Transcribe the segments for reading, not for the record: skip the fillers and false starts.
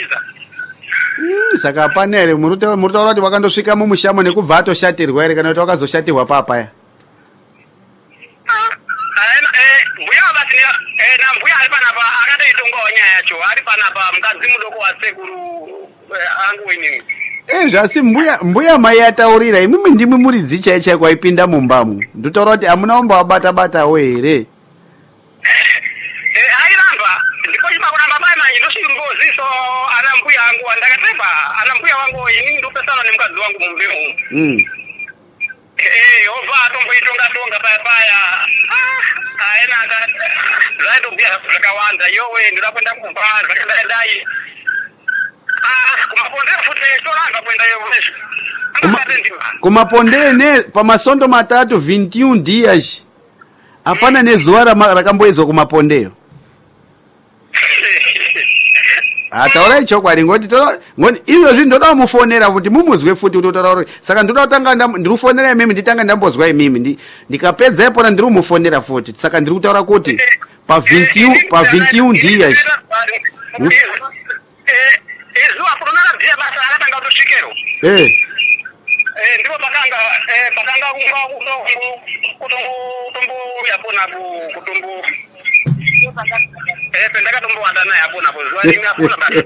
maiza. Saka panele murutaura kuti wakandosvika mumushamo nekubva atoshatirwa ere kana kuti wakazoshatirwa papaya? Mbuya basi na mbuya ali panapa akatoitongowa nyaya yacho ari panapa mukadzi mudoko wasekuru angu wenini. Zvasi mbuya mai ataurira imimi ndimi muri dzichaichai kwaipinda mumbamo. Ndotaura kuti amuna ombowabata-batawo here. Airamba ndipo chimakuramba mai manje ndosingozviso ana mbuya angu andakatepa ana mbuya wangu inini ndopesana nemukadzi wangu mumbemo. Obva atomboitonga-tonga paya aena zvaitobhuya zvakawanda yowe ndinoda kuenda kumba zvakadai kumapondere futi toramba kuenda yowe kumapondere pamasondo matatu 21 dias hapana nezuva rakamboizwa kumapondeyo. Taurai chokwadi ngoti izvozvi ndoda mufonera kuti mumuzwe futi kuti utotaura saka ndoda kutanga ndirifonera imimi nditanga ndambozwa imimi ndikapedza ipona ndiri mufonera futi saka ndiri kutaura kuti pa 21 dias izuva kunonara bhiya basa akatanga kutosvikero ndipo pakanga kutomboya pona kutombo pendakatombowanda naye aponapo zuva rimwe apona basa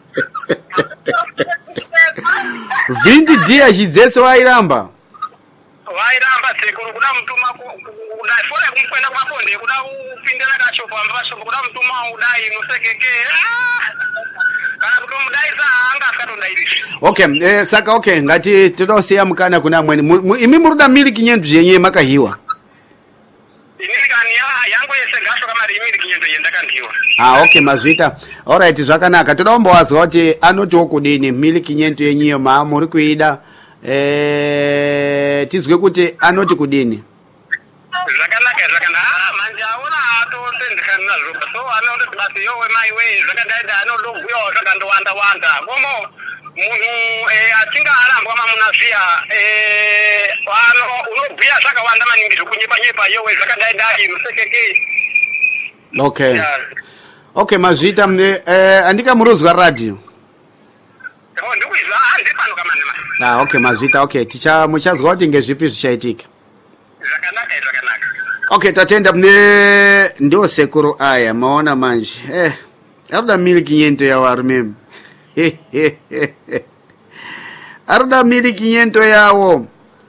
20 dias chidzese wairamba sekuru kuda mutuma kudafona kumkwenda kumaponde kuda upinde nakashopo amba pashopo kuda mutuma udai nosekeke kana kuti mudaisa anga asikatondairisi. Okay, saka okay ngati todosiya mukana kuna amweni imi muruda miliki nyendu zhenye makahiwa. Imirikani yangu yese gasho kama imiriki nyendu yendakandiwa. Okay mazvita. Alright zvakanaka toda kumbowazwa kuti anoti okudini miliki nyendu yenyiyo muri kuida tizwe kuti anoti kudini. Zvakanaka manje aona atotendekana nazvo so anoti basi yowe mai we zvakadaida anodobhuyawo zvakandowanda komo munhu achinga arambwa mamunaziya pano unobhuya zvakawanda maningi zvokunyepa-nyepa yowe zvakadaidai musekeke. Okay. Okay mazvita andika muruzwa radio. Ndikuizwa handiri pano kamane. Okay mazvita okay muchazwa kuti ngezvipi zvichaitika. Zvakanaka. Okay tatenda ndio sekuru aya maona manje aruda miliki nyento yawo arume aruda miliki nyento yawo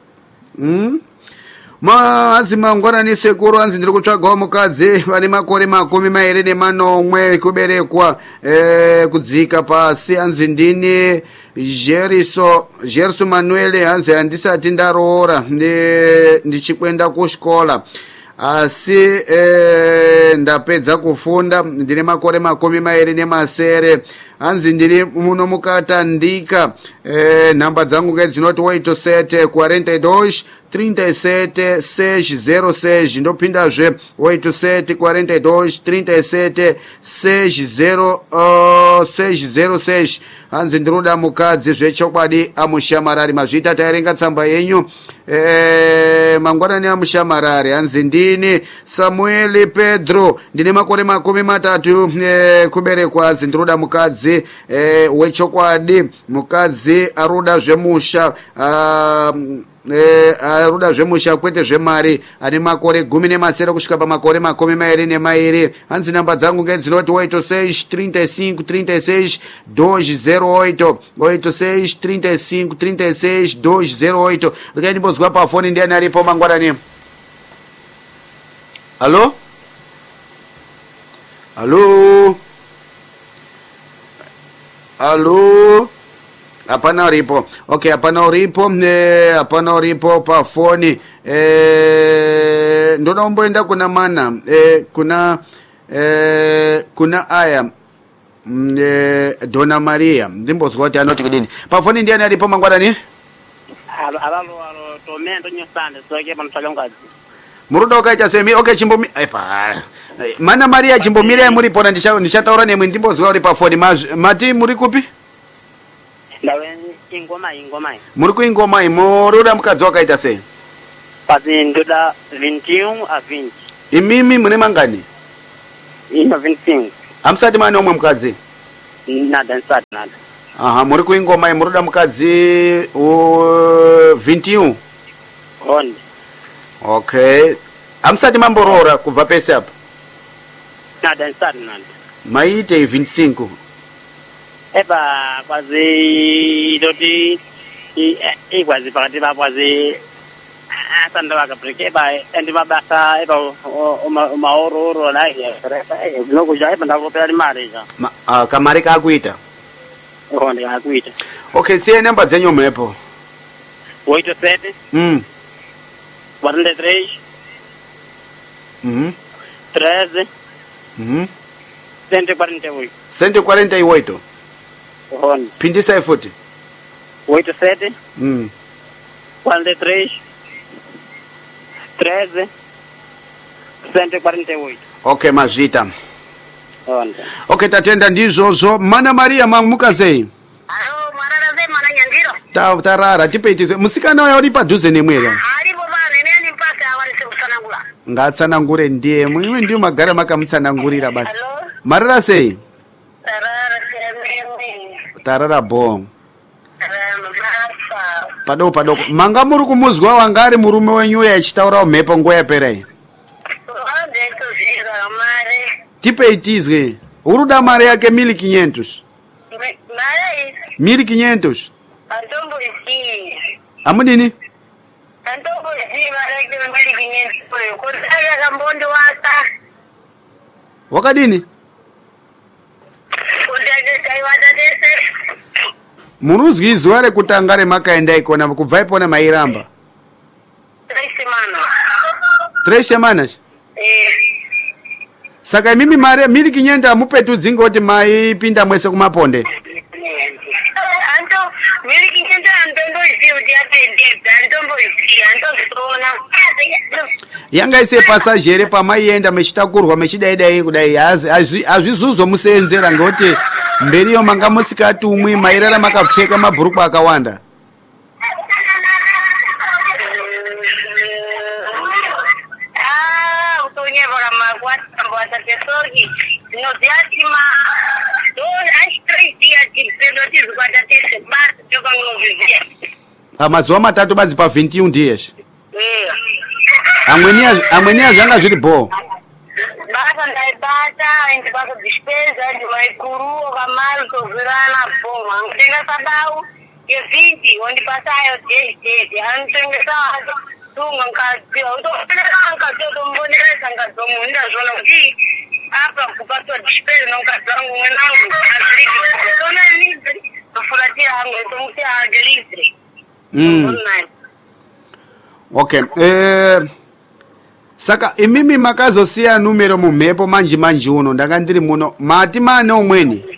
maazi mangwana ni sekuru anzi ndiri kutsvagawo mukadzi vane makore 29 kuberekwa kudzika pasi anzi ndini Jeriso Manuel hanzi handisati ndaroora ndichikwenda kuchikola asi ndapedza kufunda ndine makore 27 hanzi ndiri muno mukatandika nhamba dzangu ngedzinoti 87 42 37 606 ndopindazve 87 42 37 606 hanzi ndiruda mukadzi zvechokwadi amushamarari mazvita tairenga tsamba yenyu mangwanani amushamarari hanzi ndini Samuel Pedro ndine makore 30 kuberekwa hanzi ndiruda mukadzi wechokwadi mukadzi aruda zvemusha aruda zvemusha kwete zvemari ane makore 17 kusvika pamakore 22 hanzi namba dzangu ngedzinoti 86 35 36 208 86 35 36 208 rekai ndimbozwa pafoni ndiani aripo mangwanani. Halo hapana uripo. Okay, hapana uripo pafoni. Ndoda umboenda kuna mana kuna aya Dona Maria ndimbozwa kuti anoti kudini pafoni ndiani aripo mangwanani. Alalo tomendo nyosande soke panotsvaga muruda ukaita semi. Okay chimbomi mana Maria chimbomira muripona ndichataura nemwe ndimbozwa uri pafoni mati muri kupi? Ingomai. Muri kuingomai muruda mukadzi wakaita sei? Pasi ndoda 21 a 20. Imimi mune mangani? Ino 25. Hamsati mane omwe mukadzi? Nada, nsati nada. Aha, muri kuingoma muruda mukadzi 21. Onde. Okay. Amsati mamborora kubva pese apa. Nada, nsati nada. Maite 25. Eba kwazi doti ikwazi pakati pa kwazi asanda wakabrike ba endi mabasa eba maoro la ya resa loko ja eba ndakopera mari ja Kamari kakuita. onde akuita. Okay, siye namba dzenyu mepo. 87 43 13 148. 148. Onde. Phindisa futhi. 87 43 13 148. Okay, mazvita. Onde. Okay, tatenda ndizvozvo. Mana Maria mamukazei. Alo, marara ze mana nyandiro. Tarara tipeitize. Musikana uya uri padhuze nemwera. Alipo bana neni mpaka awanise kusanangula. Ngatsanangure ndiye. Imwe ndiyo magara makamutsanangurira basi. Alo. Marara sei? Tarara semeni. Tarara bo. Masa. Padoko. Manga muri kumuzwa wanga ari murume wenyu yachitaura mhepo nguva yapera iyi. Onde tuzira mare. Tipeitizwe. Uruda mari yake 1500. Mare. 1500. Antombo isi. Amudini? Antombo isi mare yake 1500. Kutaya kambondo wasa. Wakadini? Kutaya kaiwata dese. Munuzwi izuva rekutanga remakaenda ikona kubva ipona mairamba. 3 semanas. 3 semanas? Saka imimi mari 1500 amupetudzi ngoti maipinda mwese kumaponde. Anto miliki chenda antombo isi utiapendeza. Antombo isi antozona. Yanga ise pasajere pamaienda mechitakurwa mechidaidai kudai azvizuzo museenzera ngoti mberiyo manga musikatumwi mairara makapfeka mabhurukwa akawanda. Utonyevora makwata tesoki. Noziatima. As 3 dias de pedotis guardatese basta jogar no vídeo. Mazuva matatu badzi pa 21 dias. Amweni azvanga zviri bo. Basa ndaibata ndibasa despesa ndimaikuru okamari tozvirana poma ngitengesa dau ye20 wandipasayo dei anotengesa tunga nkadzi autopereka nkadzi otomboneresa nkadzi omwe ndazvona kuti apa kupaswa despesa nonkadzi wangu mwenangu azviri tona livre kufuratira hangu tomuti adelivre. Okay. Saka imimi makazosiya numero mumhepo manji uno ndanga ndiri muno mati mane umweni.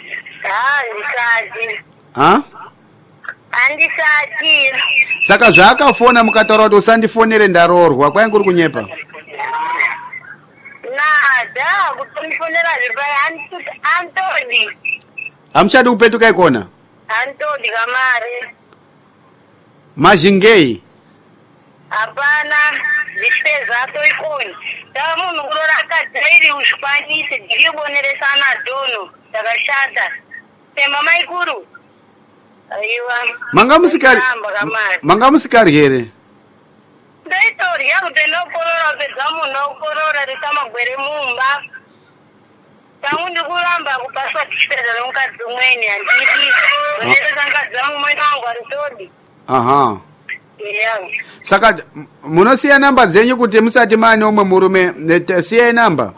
Ndisati. Andisati. Saka zvakafona mukataura kuti usandifonere ndaroorwa kwainge kuri kunyepa. Nada, kutondifonera zvirpai Antoni. Hamuchadi kupetuka ikona? Antoni kamare. Mazhingei? Hapana, despesa atoikoni. Tava munhu kuroraka dhairi uzvikwanise ndiriboneresana dono takashata. Sema maikuru. Aiwa. Manga musikari here? Ndaitorya kuti ndokorora pedza munhu okorora risamagwere mumba. Tangu ndikuramba kupaswa despesa nomukadzi umweni handidi. Boneresa nkadzi wamumweni wangu haritodi. Aha. Yeah. Saka munosiya namba dzenyu kuti musati mane omwe murume siye namba.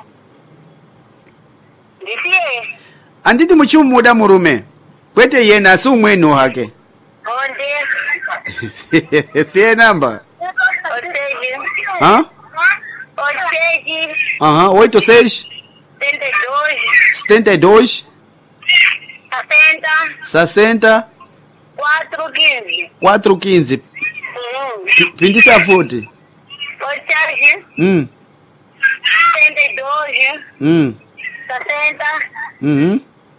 Ndisiye. Anditi muchimuda murume. Kwete yena asi umweni hake. Onde. Siye namba. Oteji. Ha? Oteji. Aha, 86 72 60 415. Pindisa futhi. Oteji. 72 60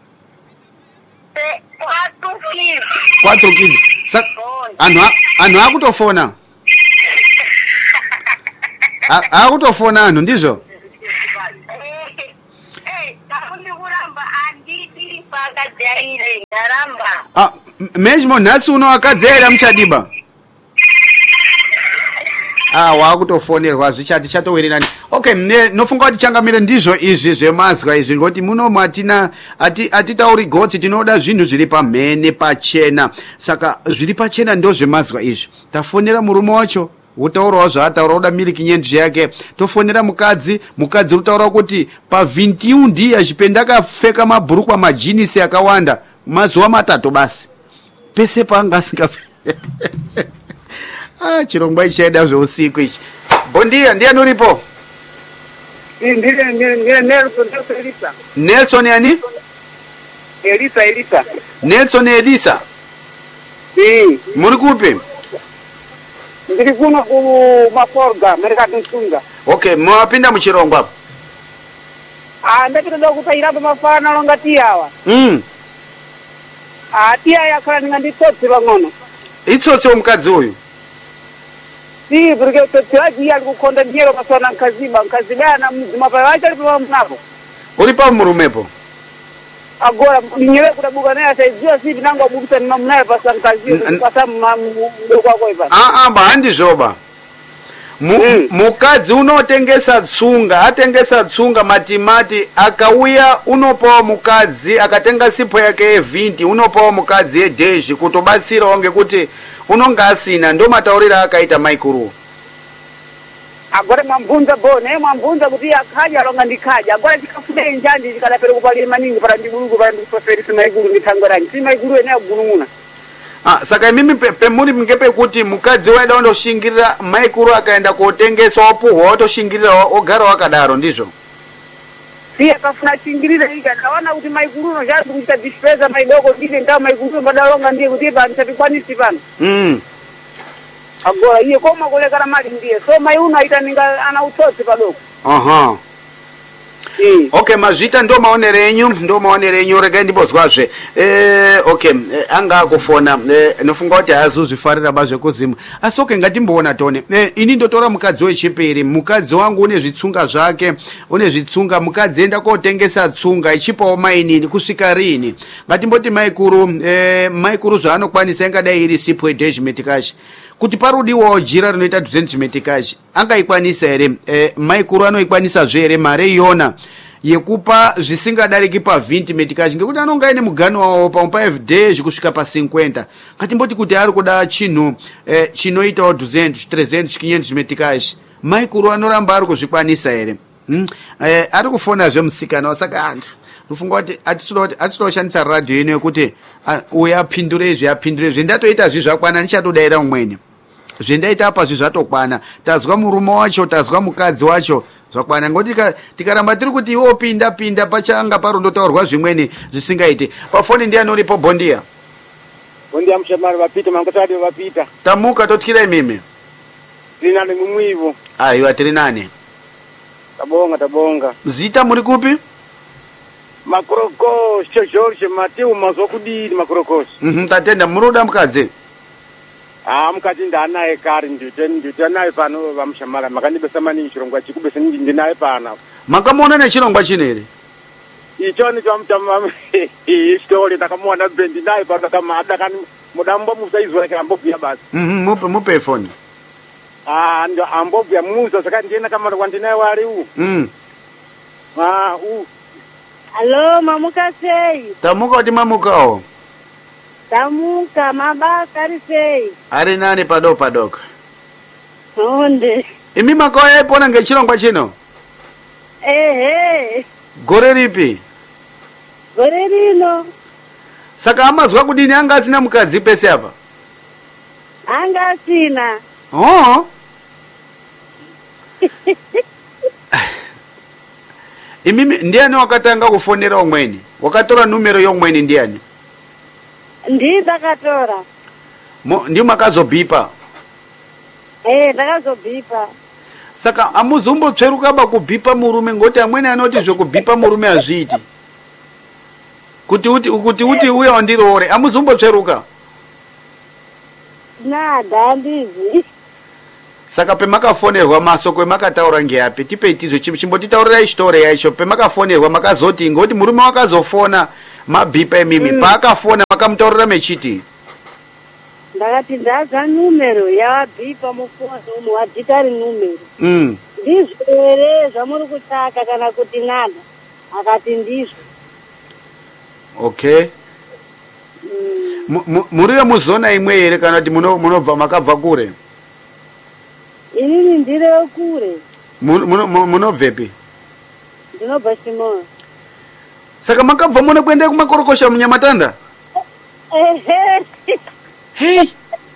415. Anhu akutofona. Akutofona anhu ndizvo. Kuramba anditi paka ile ndaramba. Ah, mesmo nhasi uno akadzera muchadiba. Wakutofonerwa zvichati chatowirirani. Okay, nofunga kuti changamire ndizvo izvi zvemazwa izvi ngoti muno matina atitauri gotsi tinoda zvinhu zviri pamhene pachena. Saka zviri pachena ndo zvemazwa izvi. Tafonera murume wacho utaurawo zvaataura uda miliki nyendu yake. Tofonera mukadzi utaura kuti pa 21 ndiye zvipendakapfeka mabhurukwa majinisi akawanda mazuva matatu basi. Pese panga asinga chirongwa ichaida zveusiku ichi. Bondia, ndiani uripo? Ndiye Nelson Elisa. Nelson yani? Elisa. Nelson Elisa? Muri kupi? Ndiri kuno ku Maforga, Mercado Nsunga. Okay, mwapinda muchirongwa? Ndapita kutairapo mafana longa tiawa. Tia yakhala ndinganditsotse pang'ono. Itsotse omukadzi uyu? Porque tiraji ali kukonda njero pasana nkaziba na mzimapa wacha ali pamunapo. Uri pa murumepo? Agora ninyewe kutabuka naye ataizia sivi nangu abukuta ni mamunaye pasana nkaziba pasa mdoko wako ipa. Bahandi zoba. Mukadzi unotengesa tsunga matimati akauya unopawo mukadzi akatenga sipo yake 20 unopawo mukadzi yedeji kutobatsira wange kuti unonga asina ndo mataurira akaita maikuru. Agora mwambunza mwambunza kuti akaja alonga ndikaja agora tikafune njandi tikadapere kupalira maningi para ndibuluku para ndikusoferisa maikuru mitangorani si maikuru ene agulunguna. Saka mimi pemuri mngepe kuti mukadzi waida ondoshingirira maikuru akaenda kotengesa wapuhwa otoshingirira ogara wakadaro ndizvo. Si akafuna shingirira ika kawana kuti maikuru no jari kuita dispesa maidoko ndine ndao maikuru madalonga ndiye kuti ndisapikwanisi pano. Agora iye koma kulekana mali ndiye so mai uno aita ninga ana utsotsi padoko. Okay, mazvita ndo maonere enyu rega ndibozwazve. Okay, anga akufona nofunga kuti azuzvifarira bazve kuzimu. Asi okay, ngatimboona tone. Ini ndotora mukadzi wechipiri, mukadzi wangu une zvitsunga zvake, mukadzi enda kotengesa tsunga ichipawo mainini kusvika rini. Ngatimboti maikuru zvaanokwanisa ingadai iri sipo edeshment kashi. Kuti parudiwo jira rinoita 20 kashi angaikwanisa ere maikuru anoikwanisa zvere mare yona yekupa zvisingadariki pa 20 metikashi ngekuti anonga ine mugano wawo pa 5 days kusvika pa 50 ngatimboti kuti ari kuda chinhu chinoitawo 200 300 500 metikashi maikuru anoramba ari kuzvikwanisa ere ari kufona zvemusikana saka antu ufunga kuti atisodoshandisa radio ino yekuti uya apindure ndatoita zvakwana ndichatodaira umweni zvendaita apa zvizvatokwana tazwa murume wacho tazwa mukadzi wacho zvakwana ngoti tikaramba tiri kuti iwo pinda pachanga parondotaurwa zvimweni zvisingaiti pafoni ndiani uripo bondia mushamari vapita mangotadi vapita tamuka totyira imimi tiri nane mumwivo aiwa tiri nane tabonga zita muri kupi Makorokos George Mateu mazokudiri makorokos tatenda muroda mukadzi mukati ndanaye kari nditanaye pano vamushamara makandibesa maningi chirongwa chikubesa ndinaye pana makamuona nechirongwa chinere icho ni chamutama story takamuona bendi naye pano kama adakani mudambo musaizwa kambobya basi mupe phone ndo ambobya musa saka ndina kama kwandinaye wali Allo, mamuka sei. Tamuka kuti mamukawo. Tamuka mabasa ari sei. Ari nani padoko. Onde. Imi makawo yaipona ngechirongwa chino. Gore ripi? Gore rino. Saka amazwa kudini anga asina mukadzi pese apa? Anga asina. Imimi ndiani wakatanga kufonera umweni? Wakatora numero yomweni ndiani? Ndakatora. Ndio makazobipa? Ndakazobipa. Saka amuzombotsveruka kubipa murume ngoti amweni anoti zvekubipa murume azviiti. Kuti uti uya wandiroore amuzombotsveruka? Handizi. Saka pemakafonerwa masoko emakataura ngeapi tipe itizo chimbotitaurira story yacho pemakafonerwa makazoti ngoti murume wakazofona mabhipa emimi paakafona makamutaurira mechiti ndakati ndaza numero yavabhipa mufoni umu wadzitari numero ndizvo ere zvamuri kutsvaka kana kuti nada akati ndizvo. okay muriyo muzona imwe here kana kuti munobva makabva kure? inini ndiri kure. munobvepi? ndinobva Chimoyo. saka makabva muno kuenda kumakorokosha munyamatanda? Hey,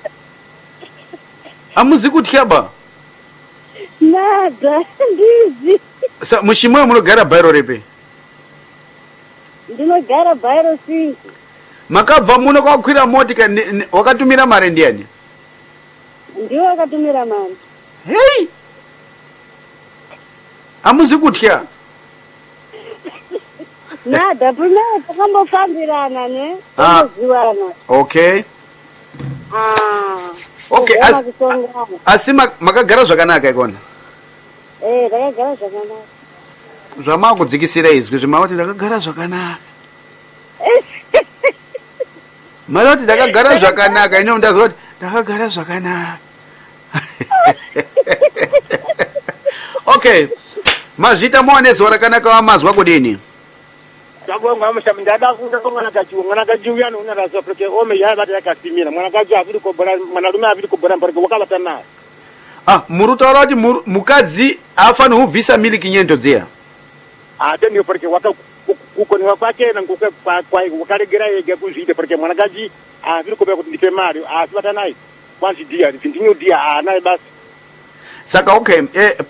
amuzi kutya ba? Nada, ndizi. Muchimoyo munogara bhairo ripi? Ndinogara bhairo 5. Makabva muno kwakwira motika wakatumira mare ndiani? Ndiwo wakatumira mare. Hey! Amuzi kutya? Nada, puna takambofambirana ne? Okay. Okay, asi makagara zvakanaka ikona? Takagara zvakanaka. Zvamakudzikisira izwi zvimauti ndakagara zvakanaka. Maroti ndakagara zvakanaka, ino ndazoti ndakagara zvakanaka. Okay. Mazvita muone zuva rakanaka wamazwa kudini? Ndabonga mushamu ndadakunda mwana kachiuya unaraza porque ome yabata yakasimira mwana kachi aviri kubora mwana rume aviri kubora porque wakabata naye. Murutaura kuti mukadzi afana kubvisa miliki nyendo dziya? Ndio porque kukoniwa kwake na wakaregera yege kuzviita porque mwana kachi aviri kubora kuti ndipe mari asibata naye kwanzi dia ndinyodia anaye basi. Saka okay,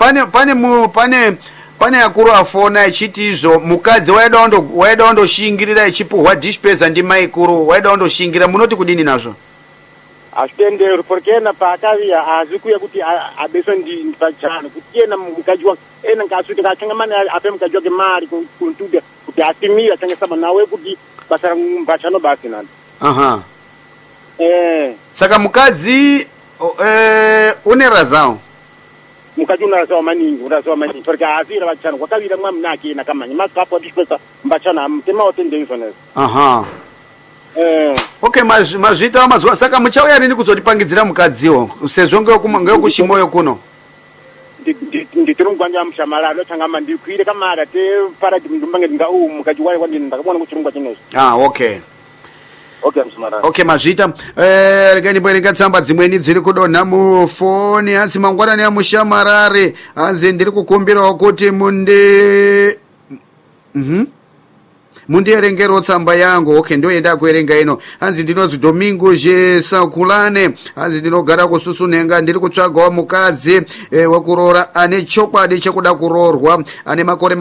pane akuru afona echiti izvo mukadzi waida wandoshingirira echipuhwa dishpeza ndi maikuru waida wandoshingira munoti kudini nazvo? Ashitendero porque na paakaviya azikuya kuti abeso ndi pachano kuti yena mukadzi wake ena ngasuti ngachangamana ape mukadzi wake mari kuntuda kuti asimira changesaba nawe kuti basa mbachano basi nani. Aha. Saka mukadzi une razao? Mukadzi unarazwa maningi porque azira bachana wakavira mwamnake na kamanya makapo dishpesa mbachana mtema otende izonezi. Aha. Okay, mazvita wamazwa saka muchauya rini kuzotipangidzira mukadziwo sezvo ngekuchimoyo kuno? Nditirungwanja mushamararo changama ndikwire kamara te paradi ndumbange ndinga mukadzi waye kwandini ndakabona kuchirungwa chinezvo. Okay. Okay, mshamararo. Okay, mazvita rekani bwerenga tsamba dzimweni dziri kudonha mufoni hanzi mangwanani amushamarare hanzi ndiri kukumbirawo kuti mundierengero tsamba yangu. Okay, ndoenda kuerenga ino. Hanzi ndinozi Domingo Sakulane, hanzi ndinogara kususunenga ndiri kutsvagawo mukadzi wekurora ane chokwadi chekuda kurorwa ane makore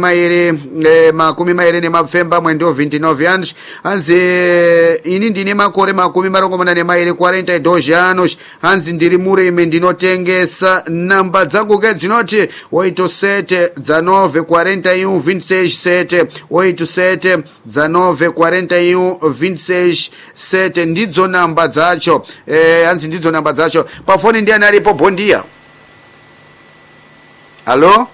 20 nemapfemba mwendo 29 anos. Hanzi ini ndine makore 42 42 anos. Hanzi ndiri murimi ndinotengesa. Namba dzangu ke dzinoti 87 19 41 26 7 19 41 26 7 ndidzo namba dzacho. Hanzi ndidzo namba dzacho. Pafoni ndiani aripo? Bondia. Halo?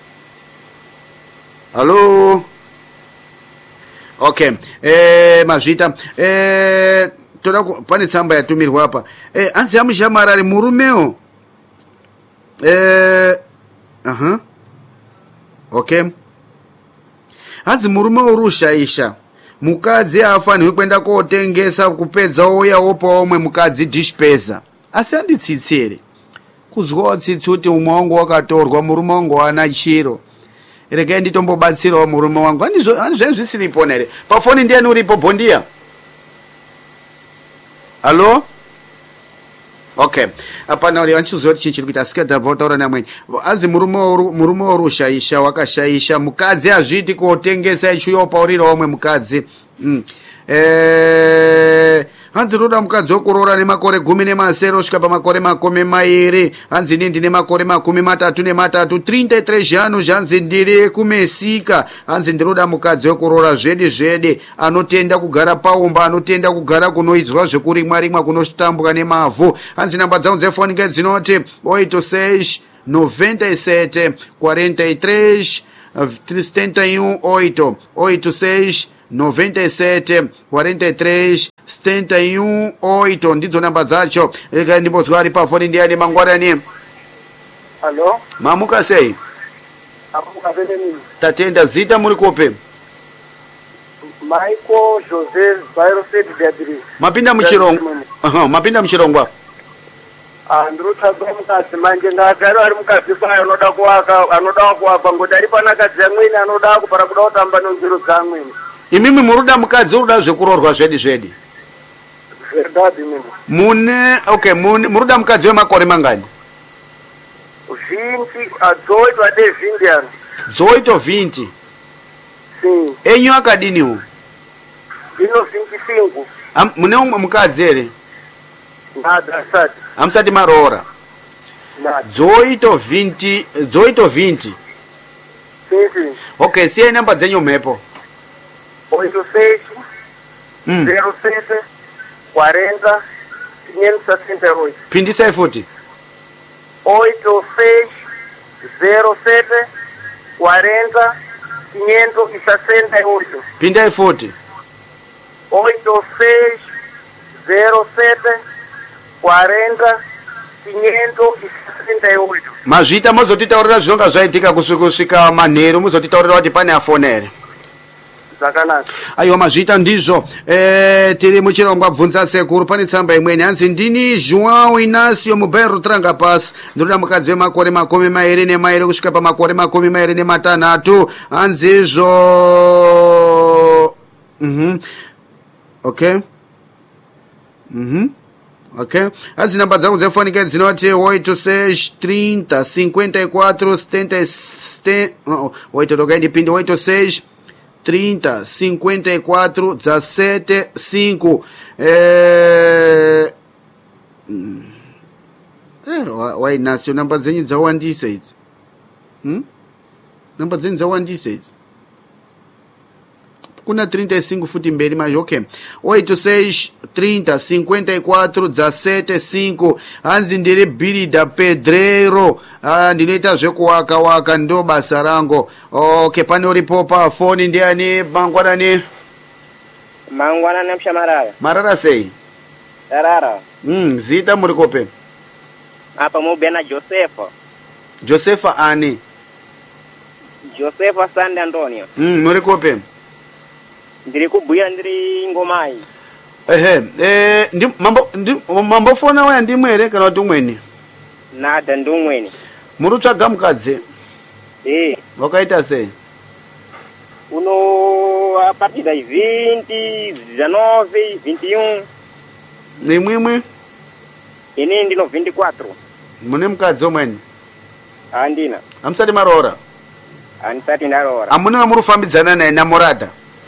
Okay. Mazvita toda pane tsamba yatumirwa apa. Hanzi amushamarari murumeo. Okay. Hanzi murume urushaisha mukadzi afanirwi kuenda kotengesa kupedza ouya opa omwe mukadzi dishpeza. Asi anditsitsire kuzwawo tsitsi kuti umwe wangu wakatorwa murume wangu wana chiro. Regai nditombobatsirawo murume wangu. Hanizvo zvisiripo nere. Pafoni ndiani uripo? Bondia. Halo? Okay. Apana uri vanchizowa kuti chiri kuita asikadha votaura namweni. Azi murume urushaisha wakashaisha mukadzi azviti kotengesa ichiyopa urira omwe mukadzi. Hanzi roda mukadzi wokurora nemakore 10 kusvika pamakore 20. Hanzi ndine makore 33 33 anos. Hanzi ndiri kumesika. Hanzi ndiroda mukadzi wokurora zvede anotenda kugara paumba, anotenda kugara kunoidzwa zvekurimwa kunostambuka nemavhu. Hanzi namba dzangu dzefoni ngedzinoti 86 97 43 71 8 86 97 43 71 8 ndidzo namba dzacho. Reka ndimbodzwari pafoni ndiani mangwanani. Alo, Mamuka sei? amuka veneni. Tatenda zita muri kope. Michael Jose Viruset Beatrice. Mapinda muchirongwa. Aha, mapinda muchirongwa. Ndirutsvaga mukadzi manje ngagari ari mukadzi kwayo anoda kuwapa ngoti ari pana kadzi amweni anoda kupara kuda kutamba nonziro dzaamweni. Imimi muruda mukadzi uruda zvekurorwa zvedi. Verdade mimi. Muruda mukadzi wemakore mangani? 20 adzoitwa de 20 ano. Zoito 20. Sim. Enyu akadiniwo? Ino 25. Mune umwe mukadzi ere? Nada asati. Amsati maroora? Nada. Zoito 20. Sim. Okay, siye namba dzenyu mhepo. 86 07 40 568. Pindisai futi. 86 07 40 568. Pindai futi. 86 07 40 568. Mazvita mozotitaurira zvinonga zvaitika kusvika manheru, muzotitaurira kuti pane afona ere? Zvakanaka. Aiwa, mazvita ndizvo. Tiri muchirongwa bvunza sekuru. Pane tsamba imweni hanzi ndini João Inácio Mubairo Tranga Pass. Ndinoda mukadzi wemakore 24 kusvika pamakore 26. Hanzi izvo. Okay. Okay. Hanzi namba dzangu dzefonike dzinoti 86 30 54 70 8 toka indipindi 86 30 54 17 5. Wainasio namba dzenyu dzawandisa idzi. Namba dzenyu dzawandisa idzi. Kuna 35 futi mberi mas okay. 86 30 54 17 5. Hanzi ndiri Birida Pedreiro. Ndinoita zvekuwaka ndo basa rangu. Okay, pane uripo pafoni ndiani mangwanani? Mangwanani mshamarara. Marara sei? Tarara. Zita muri kope? Apa mubena Josefa ani? Josefa Sande Antonio. Muri kope? Ndiri kubhuya ndiri Ngomai. Mambo fona waya ndimwe ere kana kuti umweni? Nada ndumweni. Muri kutsvaga mukadzi? Wakaita sei? Uno a partir das 20, 19, 21. Nimwimwe? Ini ndino 24. Mune mukadzi omweni? Andina. Amusati maroora? Anisati ndaroora. Amuna murufambidzana naye namurada?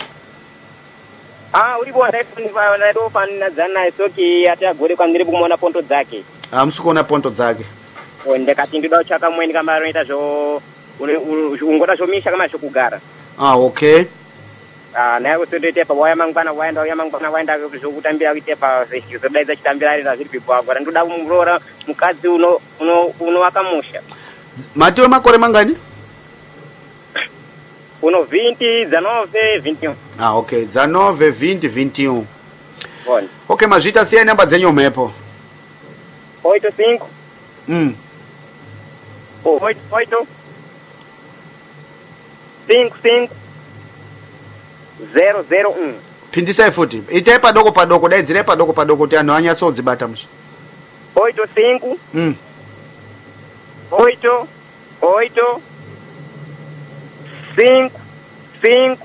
Uripo ndaifanadzana naye soki ati agore kwandiri kumona ponto dzake. Musikuona ponto dzake? Ndakati ndida kutsvaka mweni kama anoita ungoda zvomisha kama zvokugara. Okay. Naye kutondoitepa waya mangwana waenda zvokutambira kuitepa zvodaidza chitambira ari nazviri pibwagwa. Ndoda kumuroora mukadzi unovaka musha. Matiwe makore mangani? Uno 20, 19, 21. Okay, 19, 20, 21. Bom. Okay, mazvita siya namba dzenyu mhepo. 85. 88. 55. 001. Pindisai futi. Itai padoko daidzirai padoko kuti anhu anyatsodzibata musi. 85. 8. 8. 5. 5.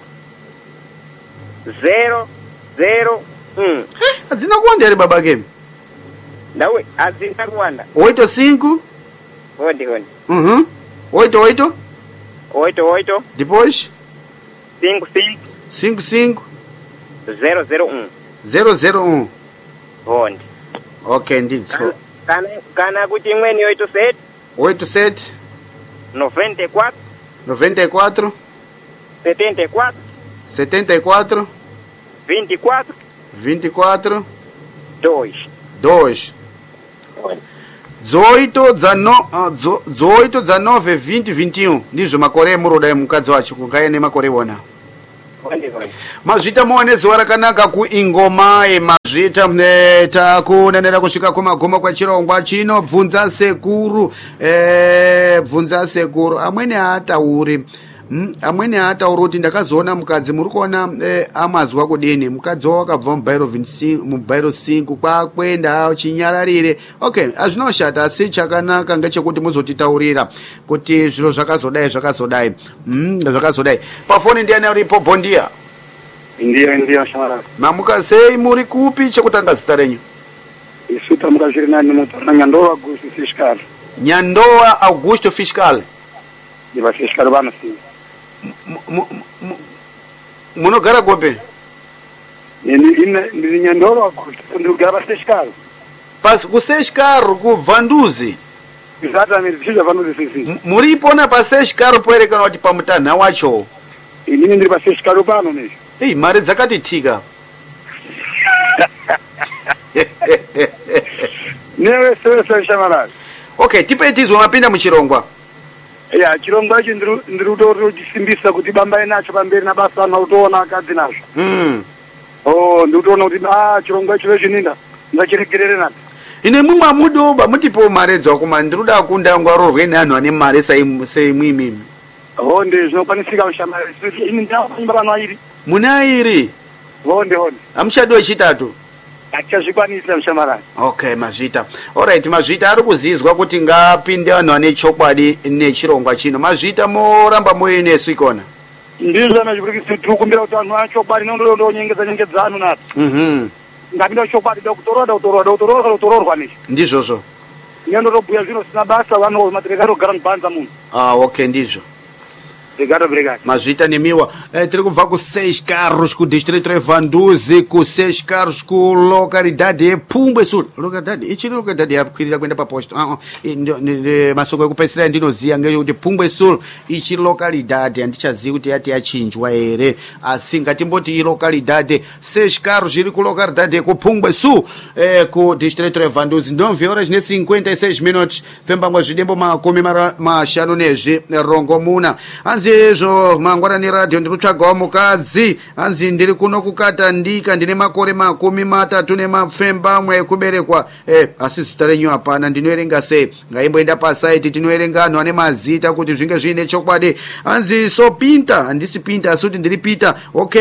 0. Adzina kuwanda ere baba game? Ndawe adzina kuwanda. 85. Hondi. 88. 88. Depois 55. 001. 001. Hondi. Okay, ndidzo. Kana kuti imweni 87. 87. 94. 94. 74. 74. 24. 24. 2. 18 19 20 21 ndizvo makore emuroda emukadzi wacho kungaye nemakore iwona. Mazvita muone zuva rakanaka kuingoma mazvita takunenera kusvika kumagumo kwechirongwa chino. Bvunza sekuru amweni haatauri amweni haatauri kuti ndakazoona mukadzi muri kuona amazwa kudini mukadzi wakabva mubairo 5 kwakwenda chinyararire. Okay, azvinoshata asi chakanaka ngechekuti muzotitaurira kuti zviro zvakazodai pafoni ndiani uripo. Bondia. Ndiyo shamara. Mamuka sei muri kupi chekutanga zita renyu? Isu tamuka zviri nani mutora Nyandoa Augusto Fiscal. Nyandoa Augusto Fiscal. Ndiva Fiscal vano si. Munogara gope? Ndiri Nyandoa Augusto ndigara Fiscal. Pas kuseshkaro kuvanduzi. Exatamente, ndichija vanduzi sisi. Muripona paseshkaro poerekana kuti pamutanha wacho. Inini ndiri paseshkaro pano nezvo. Mari dzakatitika. Newe sewe shamarari. Okay, tipe tizwe mapinda muchirongwa. Ya, chirongwa ichi ndiri kuchisimbisa kuti bambai nacho pamberi nabasa nautoona akadzi nazvo. Ndiri kutoona kuti chirongwa ichi chininda ngachiregerere nacho. Ine mumwe mudoba mutipo mare dzakuma ndiri kuda kunda ngwarorwe neanhu ane mare seimwimimi. Ndi zvinokwanisika mushamarari. Ini ndavanyimba vanhu airi. Muna airi? Honde. Amushado wechitatu? Achazvikwanisa mushamarari. Okay, Mazvita. Alright, Mazvita ari kuzizwa kuti ngapinde vanhu vane chokwadi nechirongwa chino. Mazvita moramba muinesu ikona. Ndizvo nazviburikisi tiri kumbira kuti vanhu vane chokwadi nondonyengedza anhu nato. Ngapinda chokwadi dautororwa nechi. Ndizvozvo. Nyandorobhuya zvino sina basa vanhu matireka kugara mubanza munhu. Okay, ndizvo. Obrigado. Mazvita nemiwa tiri kubva ku6 carros ku distrito Revanduzi ku 6 carros ku localidade yePumbwe Sul. Localidade ichiri localidade yakwirira kuenda paposto. Masoko ekupesera ndinoziya ngekuti Pumbwe Sul ichiri localidade andichazivi kuti yati yachinjwa here asi ngatimboti ilocalidade 6 carros iri ku localidade ku Pumbwe Sul ku distrito Revanduzi. 9 horas ne 56 minutos fembangwa zvidembo makumi mashanu nezvi rongomuna. Anzi izvo mangwanani radio ndiri kutsvagawo mukadzi anzi ndiri kuno kukatandika ndine makore 33 ekuberekwa. Asi zita renyu hapana ndinoerenga sei? Ngaimboenda pasaiti tinoerenga anhu ane mazita kuti zvinge zviine chokwadi. Anzi so Pinta handisi Pinta asi kuti ndiri Peter. Okay,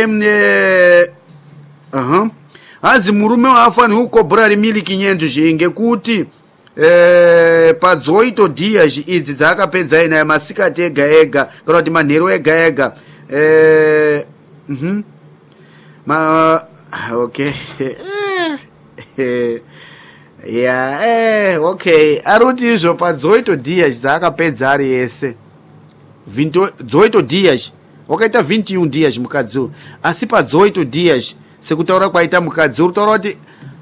anzi murume waafanirwa kukobhora rimiliki nyenzu zvinge kuti padzoito dias idzi dzaakapedza inayo masikati ega kana kuti manheru ega okay okay ari kuti izvo padzoito dias dzaakapedza ari ese dzoito dias wakaita 21 dias mukadzi asi padzoito dias sekutaura kwaita mukadzi uri kutaura kuti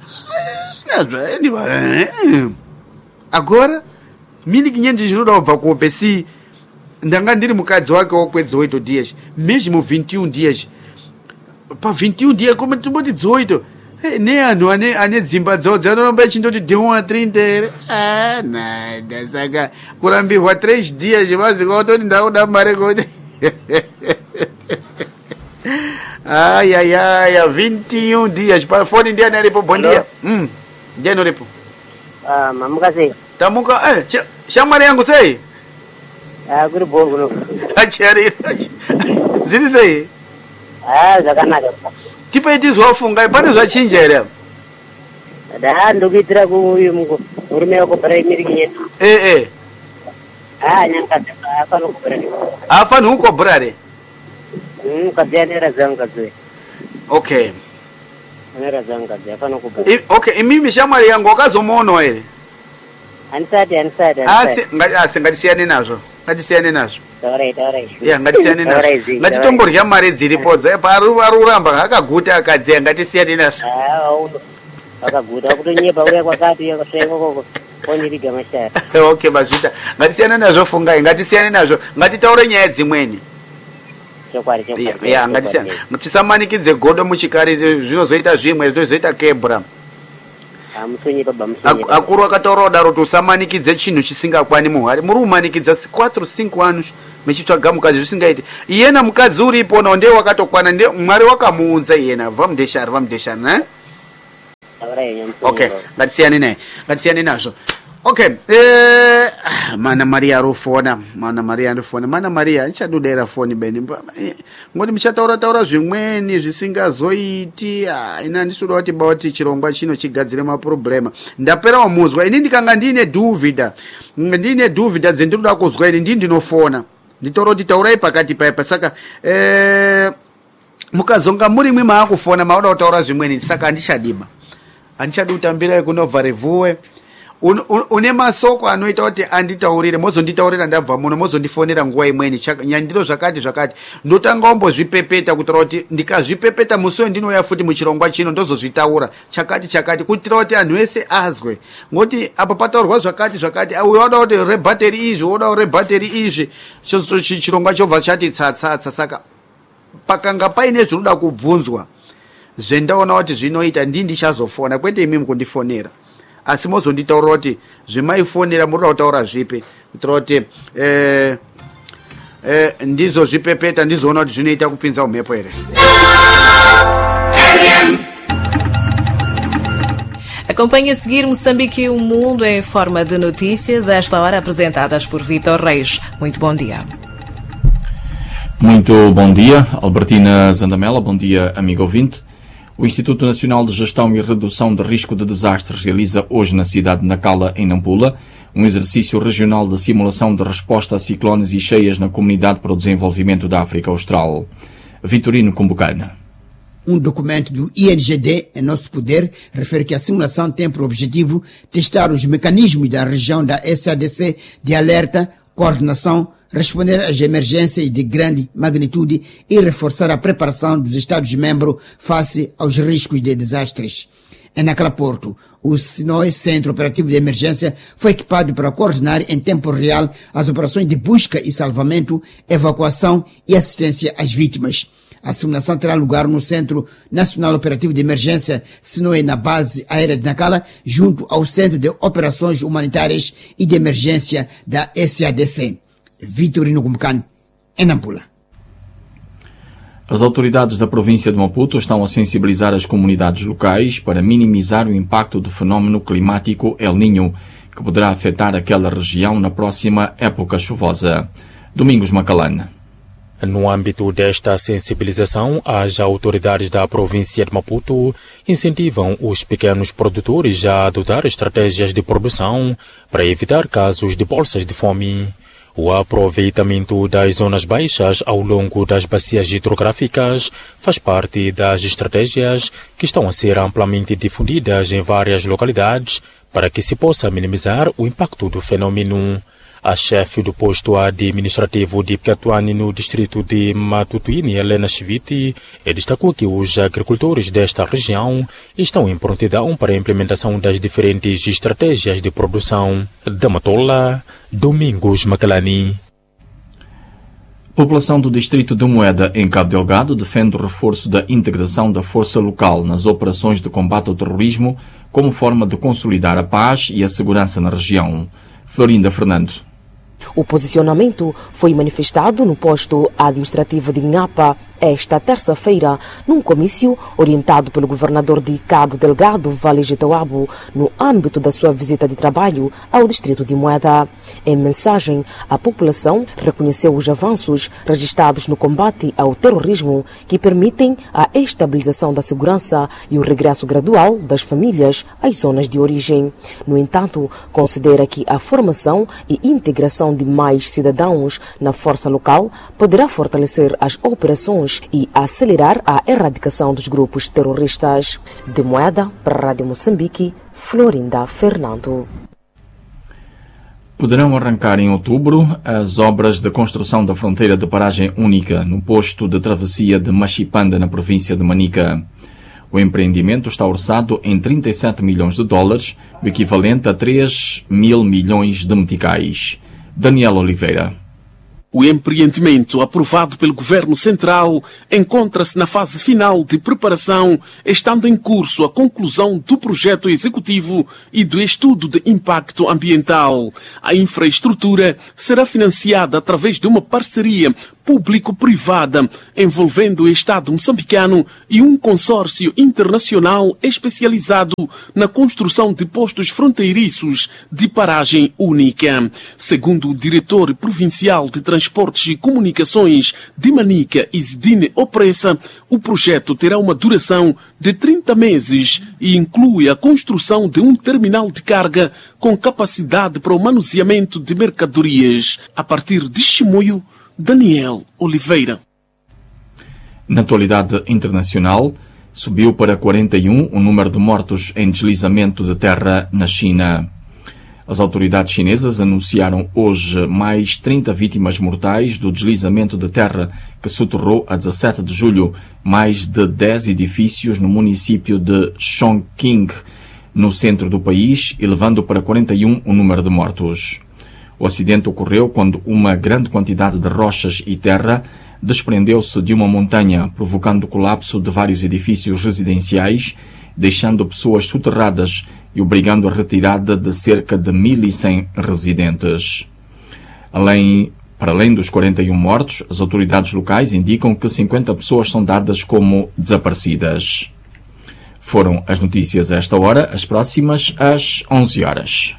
agora miliki nyenji zvinoda kubva kuope si ndanga ndiri mukadzi wake wokwedzoito dias mesmo 21 dias pa 21 dias como timboti dzoito neanhu ane dzimba dzawo dzanoramba echindoti dewa 30 here nada saka kurambirwa 3 dias vazika kutoti ndauda mare kuti ayayaya 21 dias pafoni ndiani aripo. Bondia. Ndiani uripo? Mamuka sei? Tamuka shamwari yangu sei? Kuri bongo. Achari. Ziri sei? Zvakanaka. Tipe tizwafunga pane zvachinja here? Ndokuitira kuuyu murume wakobhara miliki nyenzu. Nyankadzi afanirwa kubhara. Afanirwa kukobhora re? Mukadzi anera zangu kadzi. Okay. Anera zangu kadzi afanirwa kubhara. Okay, imimi shamwari yangu wakazomuonawo here? Anisati. Asi ngatisiyane nazvo. Alright. Yeah, ngatisiyane nazvo. Ngatitomborya mari dziripo ari uramba akaguta akadzi ngatisiyane nazvo. Akaguta kutonyepa uya kwakati yakasvenga koko. Oniriga mashara. Okay, Mazvita. Ngatisiyane nazvo fungai, ngatisiyane nazvo. Ngatitaure nyaya dzimweni. Chokwadi. Yeah, ngatisiyane. Tisamanikidze godo muchikari zvinozoita zvimwe zvozoita kebra. Akuru akataura kudaro kuti usamanikidze chinhu chisingakwani muhari. Muri kumanikidza 4-5 vanhu michitsvaga mukadzi zvisingaiti iyena mukadzi uripona ndiye wakatokwana ndiye mwari wakamuunza iyena vamudeshari ne okay ngatisiyane nazvo okay mana Maria arofona mana Maria ndichadudera foni beni ngoti muchataura zvimweni zvisingazoiti ina ndisuda kuti bauti chirongwa chino chigadzire maproblema ndapera wamuzwa ini ndikanga ndine duvida dzendinoda kuzwa ini ndinofona nditora kuti taurai pakati paipa saka mukazonga muri mwe maakufona maoda kutaura zvimweni saka andichadiba andichadi kutambirai kunovha revuwe une masoko anoita kuti anditaurire mozonditaurira ndabva muno mozondifonera nguva imweni nyandiro zvakati ndotanga ombozvipepeta kutira kuti ndikazvipepeta musi ndinouya futi muchirongwa chino ndozozvitaura chakati kutira kuti anhu ese azwe ngoti apa pataurwa zvakati uyo wada kuti rebhateri izvi woda rebhateri izvi chirongwa chobva chati tsatsatsa saka pakanga paine zvinoda kubvunzwa zvendaona kuti zvinoita ndichazofona kwete imimi kundifonera asi mozonditaurira kuti zvemaifonera muri kutaura zvipi kutira kuti ndizozvipepeta ndizoona kuti zvinoita kupinza umhepo here. Acompanhe a seguir Moçambique e o Mundo em forma de notícias, a esta hora apresentadas por Vítor Reis. Muito bom dia. Muito bom dia, Albertina Zandamela. Bom dia, amigo ouvinte. O Instituto Nacional de Gestão e Redução de Risco de Desastres realiza hoje na cidade de Nacala, em Nampula, um exercício regional de simulação de resposta a ciclones e cheias na Comunidade para o Desenvolvimento da África Austral. Vitorino Kumbucana. Um documento do INGD em nosso poder refere que a simulação tem por objetivo testar os mecanismos da região da SADC de alerta, coordenação, responder às emergências de grande magnitude e reforçar a preparação dos Estados-membros face aos riscos de desastres. Em Nacala Porto, o SINOE, Centro Operativo de Emergência, foi equipado para coordenar em tempo real as operações de busca e salvamento, evacuação e assistência às vítimas. A simulação terá lugar no Centro Nacional Operativo de Emergência, SINOE, na base aérea de Nacala, junto ao Centro de Operações Humanitárias e de Emergência da SADC. Vitorino Kumbucana, em Nampula. As autoridades da província de Maputo estão a sensibilizar as comunidades locais para minimizar o impacto do fenómeno climático El Niño, que poderá afetar aquela região na próxima época chuvosa. Domingos Macalana. No âmbito desta sensibilização, as autoridades da província de Maputo incentivam os pequenos produtores a adotar estratégias de produção para evitar casos de bolsas de fome. O aproveitamento das zonas baixas ao longo das bacias hidrográficas faz parte das estratégias que estão a ser amplamente difundidas em várias localidades para que se possa minimizar o impacto do fenômeno. A chefe do posto administrativo de Pcatuani no distrito de Matutuini, Helena Chiviti, destacou que os agricultores desta região estão em prontidão para a implementação das diferentes estratégias de produção. Da Matola, Domingos Macalani. A população do distrito de Moeda, em Cabo Delgado, defende o reforço da integração da força local nas operações de combate ao terrorismo como forma de consolidar a paz e a segurança na região. Florinda Fernando. O posicionamento foi manifestado no posto administrativo de Inhapa esta terça-feira, num comício orientado pelo governador de Cabo Delgado, Vale Getauabo, no âmbito da sua visita de trabalho ao distrito de Moeda. Em mensagem, a população reconheceu os avanços registrados no combate ao terrorismo que permitem a estabilização da segurança e o regresso gradual das famílias às zonas de origem. No entanto, considera que a formação e integração de mais cidadãos na força local poderá fortalecer as operações e acelerar a erradicação dos grupos terroristas. De Moeda, para a Rádio Moçambique, Florinda Fernando. Poderão arrancar em outubro as obras de construção da fronteira de paragem única no posto de travessia de Machipanda, na província de Manica. O empreendimento está orçado em 37 milhões de dólares, o equivalente a 3 mil milhões de meticais. Daniel Oliveira. O empreendimento, aprovado pelo Governo Central, encontra-se na fase final de preparação, estando em curso a conclusão do projeto executivo e do estudo de impacto ambiental. A infraestrutura será financiada através de uma parceria público-privada envolvendo o Estado moçambicano e um consórcio internacional especializado na construção de postos fronteiriços de paragem única. Segundo o diretor provincial de Transportes e Comunicações de Manica, Isidine Opressa, o projeto terá uma duração de 30 meses e inclui a construção de um terminal de carga com capacidade para o manuseamento de mercadorias. A partir de Chimoio, Daniel Oliveira. Na atualidade internacional, subiu para 41 o número de mortos em deslizamento de terra na China. As autoridades chinesas anunciaram hoje mais 30 vítimas mortais do deslizamento de terra que soterrou a 17 de julho mais de 10 edifícios no município de Chongqing, no centro do país, elevando para 41 o número de mortos. O acidente ocorreu quando uma grande quantidade de rochas e terra desprendeu-se de uma montanha, provocando o colapso de vários edifícios residenciais, deixando pessoas soterradas e obrigando a retirada de cerca de 1.100 residentes. Para além dos 41 mortos, as autoridades locais indicam que 50 pessoas são dadas como desaparecidas. Foram as notícias a esta hora, as próximas às 11 horas.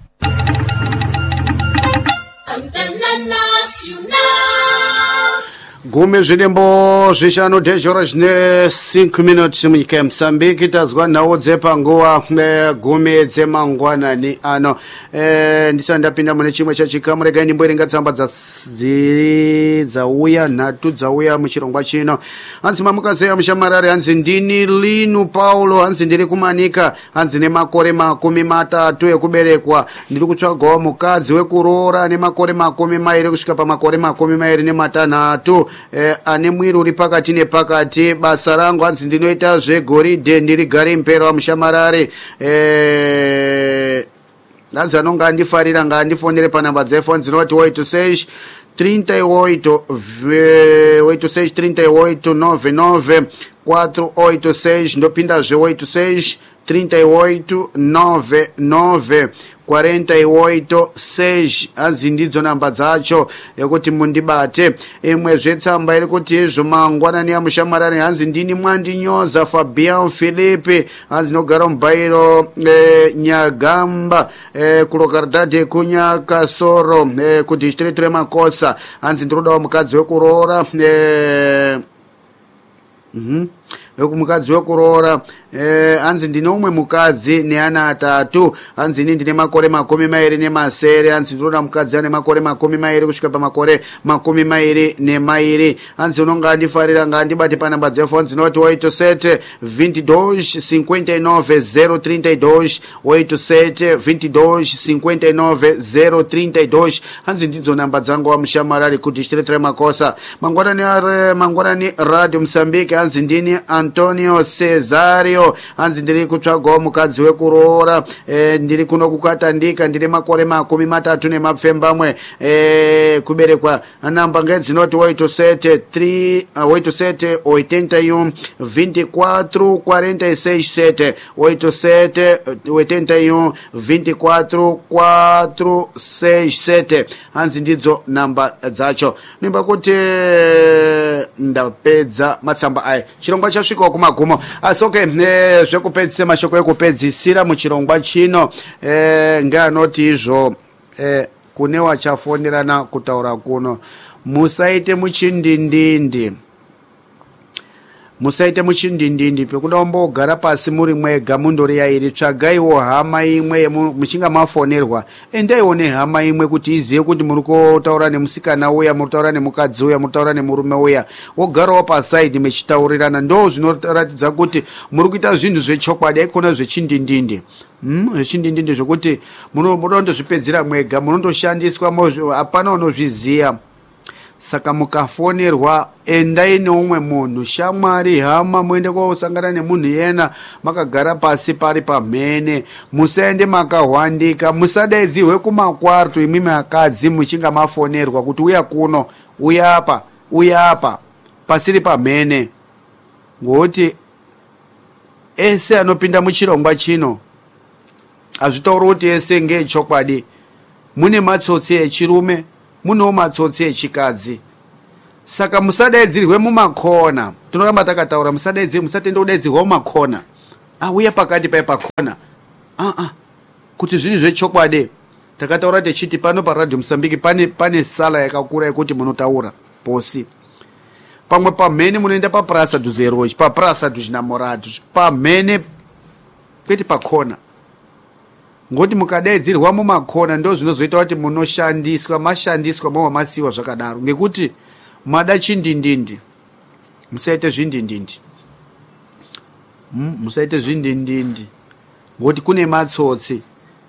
Gume zvilimbo zvishanu 10 horas ne 5 minutos munyika yeMoçambique tazwa nawo dzepanguwa gumi dzemangwanani ano ndisati ndapinda mune chimwe chachikamu regai ndimboerenga tsamba dzauya nhatu dzauya muchirongwa chino. Hanzi mamukazeya mushamarari, hanzi ndini Linu Paulo, hanzi ndiri kumanika, hanzi nemakore 30 ekuberekwa, ndiri kutsvagawo mukadzi wekuroora nemakore 20 kusvika pamakore 26 ane mwiri uri pakati nepakati. Basa rangu hanzi ndinoita zvegoridhe, ndiri gari mpero wa mushamarari. Hanzi anonga andifarira ngaandifonere panhamba dzefoni dzinoti 86 38 86 38 99 486 ndopinda zve 86 38 99 48 hanzi ndidzo namba dzacho yekuti mundibate. Imwe zvetsamba iri kuti izvo mangwanani ya mushamarari, hanzi ndini Mwandinyoza Fabian Philippe, hanzi nogara mubairo Nyagamba kulokardade kunyakasoro kudistrict reMakosa, hanzi ndirodawo mukadzi wekuroora mukadzi wekuroora. Hanzi ndine umwe mukadzi neana 3, hanzi ini ndine makore 27, hanzi ndinoda mukadzi ane makore 20 kusvika pamakore 22. Hanzi unonga andifarira ngaandibate panhamba dzefoni dzinoti 87 22 59 032 87 22 59 032. hanzi ndidzo namba dzangu wa mushamarari kudistrict reMakosa. Mangwanani Radio Moçambique, hanzi ndini Antonio Cesario, hanzi ndiri kutsvagawo mukadzi wekuroora, ndiri kuno kukatandika, ndiri makore 30 nemapfembamwe kuberekwa. Namba ngedzinoti 87 81 24 46 87 81 24 467. hanzi ndidzo namba dzacho. Nimba kuti ndapedza matsamba aya, chirongwa chasvikawo kumagumo. Asi okay, zvekupedzisa mashoko ekupedzisira muchirongwa chino ngeanoti izvo kune wachafonerana kutaura kuno, musaite muchindindindi pekuda mbogara pasi muri mwega mundori yairi. Tsvagaiwo hama imwe muchinga mafonerwa, endaiwo nehama imwe kuti izive kuti muri kutaura nemusikana uya, muri kutaura nemukadzi uya, muri kutaura nemurume uya, wogarawo pasaidi mechitaurirana. Ndo zvinoratidza kuti muri kuita zvinhu zvechokwadi, aikona zvechindindindi. Zvechindindindi zvokuti munondozvipedzera mwega, munondoshandiswa, hapana unozviziya. saka mukafonerwa endai neumwe munhu, shamwari, hama, muende kosangana nemunhu yena makagara pasi pari pamhene. Musaende makahwandika, musadaidzirwe kumakwarto imimi akadzi muchinga mafonerwa kuti uya kuno, uya apa pasiri pamhene. Ngokuti ese anopinda muchirongwa chino azvitauri kuti ese ngeechokwadi. Mune matsotsi echirume, munewo matsotsi echikadzi. Saka musadaidzirwe mumakona. Tinoramba takataura musadaidzirwe, musatende kudaidzirwa mumakona. Uya pakati pakona. Kuti zviri zvechokwadi. Takataura techiti pano paRadio Mosambiki pane sala yakakura yekuti munotaura posi. Pamwe pamhene munoenda paPraça dos Heróis, paPraça dos Namorados, pamhene kwete pakona. Ngoti mukadaidzirwa mumakona ndo zvinozoita kuti mashandiswa masiwa zvakadaro, ngekuti mada chindindindi. Musaite zvindindindi. Musaite zvindindindi. Ngoti kune matsotsi.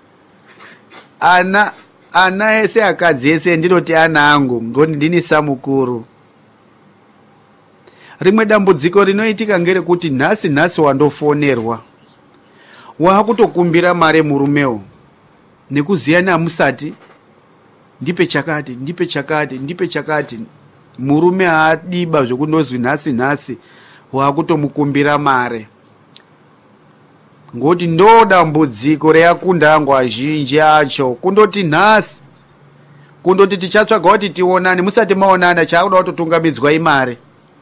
Ana ese akadzi ese ndinoti ana angu, ngoti ndini samukuru. Rimwe dambudziko rinoitika ngerekuti nhasi wandofonerwa. Wakutokumbira mare murumewo nekuziyana musati ndipe chakati. Murume adiba zvekundozwi nhasi wakutomukumbira mare. Ngoti ndo dambudziko reakunda angu azhinji acho, kundoti nhasi, kundoti tichatsvaga kuti tionane, musati maonana chaakuda kutotungamidzwa imare.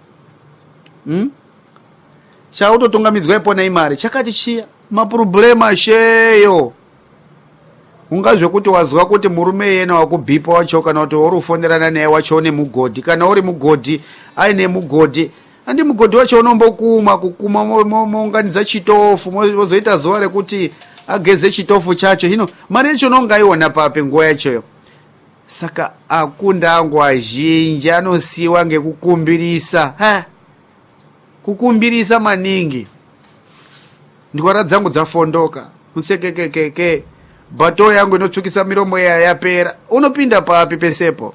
Chautotungamidzwa ipona imare chakati chiya, maproblema sheyo. Ungazvekuti wazwa kuti murume yena wakubhipa wacho, kana kuti urufonerana naye wacho nemugodhi, kana uri mugodhi aine mugodhi, andi mugodhi wacho kukuma mounganidza chitofu, mozoita zuva rekuti ageze chitofu chacho. Hino mari yacho nongaiona papi nguva yachoyo? Saka akunda angu azhinji anosiwa ngekukumbirisa. Kukumbirisa maningi. Ndwara dzangu dzafondoka, musekekeke, bato yangu inotsukisa miromo yapera. Unopinda papi pesepo?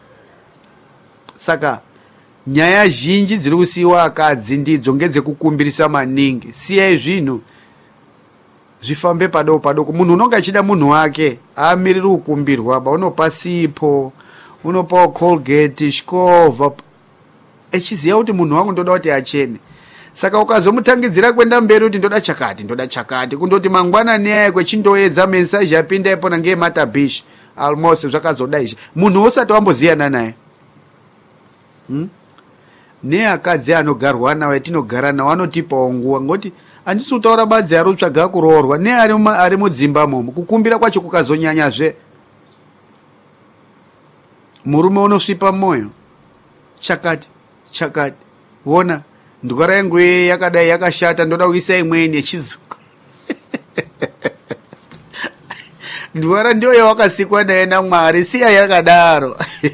Saka nyaya zhinji dziri kusiwa akadzi ndidzo ngedzekukumbirisa maningi. Siyai zvinhu zvifambe padoko. Munhu unonga achida munhu wake aamiriri kukumbirwa, unopa sipo, unopa Colgate, Shkova, echiziya kuti munhu wangu ndoda kuti achene. Saka ukazomutangidzira kwenda mberi kuti ndoda chakati, kundoti mangwanani yaye kwechindoedza message yapinda ipona ngeematabishi almost zvakazoda izvi, munhu usati wamboziyana naye. Neakadzi anogarwa nawo etinogara nawo anotipawo nguwa, ngoti handisi kutaura badzi ari kutsvaga kuroorwa, ari mudzimba momo, kukumbira kwacho kukazonyanyazve, murume unosvipa moyo. Chakati wona ndwara yangu yakadai yakashata, ndoda kuisa imweni yechizuku. Ndwara ndiyo yawakasikwa naye naMwari, siya yakadaro.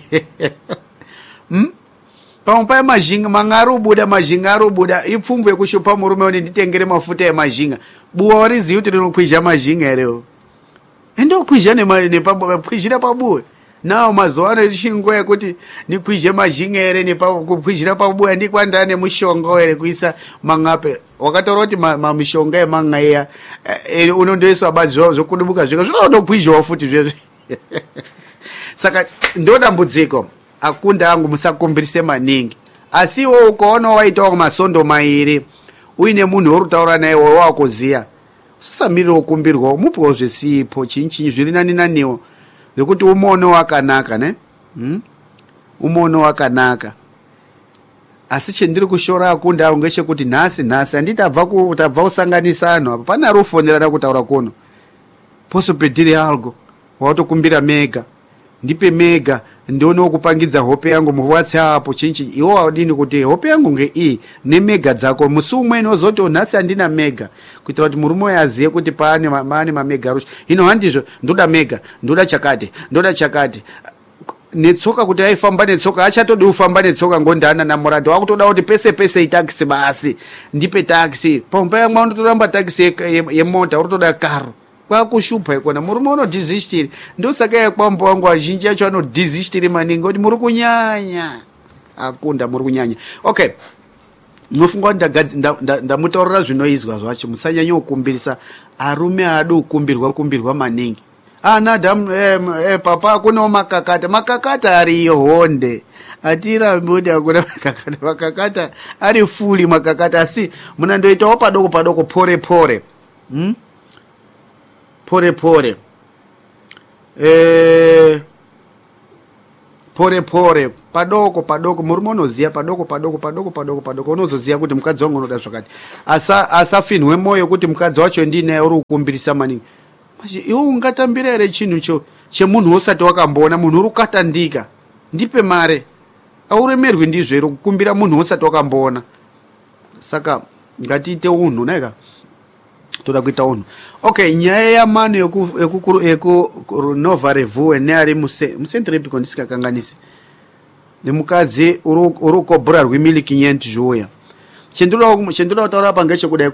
Pamwe mazhinga mazhinga arubuda ipfumvu yekushupa murume woni nditengere mafuta emazhinga. Buwa wariziva kuti rinokwizha mazhinga erewo. Endo kwizha kwizhira pabuwe. Nawo mazuva ano chinguwa yekuti nikwizhe mazhinga ere nepakwizhira pabuwe ndikwanda nemushonga ere kuisa mangape. Wakatora kuti mamishonga emanga iya unondoiswa badzi zvokudubuka zvika zvinokwizhawo futi zvezvo. Saka ndodambudziko. Akunda angu musakumbirise maningi. Asiwo ukaona waitawo masondo mairi uine munhu urutaura naye wakuziya, usasamirira kukumbirwa, umupewo zvesipo chinchi zviri naniwo zvekuti umono wakanaka ne umono wakanaka. Asi chendiri kushora akunda angu ngechekuti nhasi handiti tabva kusanganisa anhu apa, pana rufonerana kutaura kuno poso pediri algo watokumbira mega, ndipe mega ndiono kupangidza hope yangu muWhatsApp chinchi. Iwo wadini kuti hope yangu ngei nemega dzako, musi umweni wozoti nhasi handina mega, kuitira kuti murume aziye kuti pane mamega rusha. Hino handizvo, ndoda mega, ndoda chakati. Netsoka kuti aifamba netsoka achatodi ufamba netsoka ngondana naMurado wakutoda kuti pese itaxi basi, ndipe taxi. Pamwe yangu unotoramba taxi yemota urotoda karo. kwakushupa ikona murume unodhizistiri ndosaka yakwambo wangu azhinji yacho anodhizistiri maningi kuti muri kunyanya akunda muri kunyanya. Okay, nofunga kuti ndamutaurira zvinoizwa zvacho, musanyanya kukumbirisa arume adi kukumbirwa maningi. Nadam papa kuno makakata ariyo honde atirambi kuti akuna makakata ari fuli makakata, asi munandoitawo padoko pore padoko murume unoziya padoko unozoziya kuti mukadzi wangu unoda zvakati, asafinwe moyo kuti mukadzi wacho ndinaye uri kukumbirisa maningi. Iwe ungatambira here chinhu chemunhu usati wakambona, munhu uri kukatandika, ndipe mare, auremerwi ndizvo iro kukumbira munhu usati wakambona. Saka ngatiite unhu naika toda kuita unhu. Okay, nyaya yamano yekunova revue neari mucentrepiko ndisikakanganisi nemukadzi uri kukobhura rw1,500,000 zviuya. Chendinoda kutaura apa ngechekudai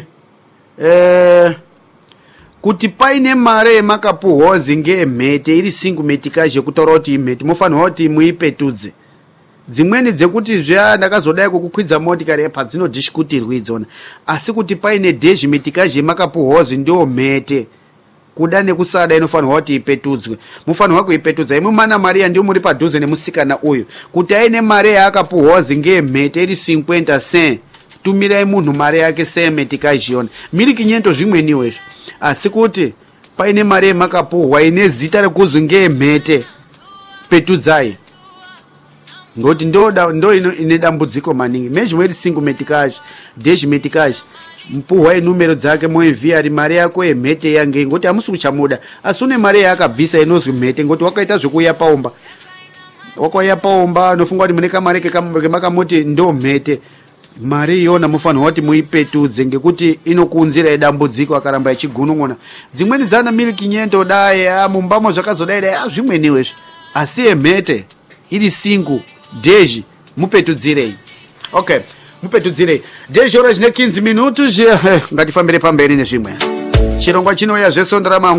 kuti paine mare yemakapuhozi ngeemhete iri single metikazi yekutaura kuti imhete mofanirwa kuti muipetudze. Dzimweni dzekuti ndakazodai kukukwidza motikari padzinodhishikutirwa idzona, asi kuti paine dhezhi metikazi yemakapuhozi ndio mhete kuda nekusada inofanirwa kuti ipetudzwe. Mufanirwa kuipetudza imwe mana Maria ndio muri padhuze nemusikana uyu kuti aine mare yaakapuhozi ngeemhete iri 50 cent, tumirai munhu mare yake semetikazi yona 1,500 zvimweniwo izvo. Asi kuti paine mare yemakapuhwa ine zita rekuzwi ngeemhete, petudzai. Ngoti ndo ine dambudziko maningi. Mezhimweri single metikazi, dhezhi metikazi, mpuhwa numero dzake moivhiya ari mare yako yemhete yange, ngoti hamusi kuchamuda, asi une mare yaakabvisa inozwi mhete, ngoti wakaita zvekuuya paumba nofunga kuti mune kamare kemakamoti ndo mhete. Mari iyona mufanirwa kuti muipetudze ngekuti inokunzira dambudziko akaramba ichigunun'una. Dzimweni dzana 1,500,000 dai mumbamo zvakazodai dai zvimweniwo izvi, asi emhete iri single dhezhi mupetudzirei. Okay, mupetudzirei dhezhi ora zvine 15 minutos ngatifambire pamberi nezvimwe. Chirongwa chinouya zvesondera mangu